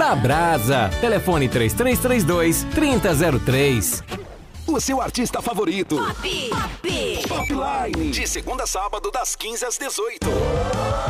da Brasa. Telefone 3332-3003. O seu artista favorito. Pop. Popline. De segunda a sábado, das 15 às 18.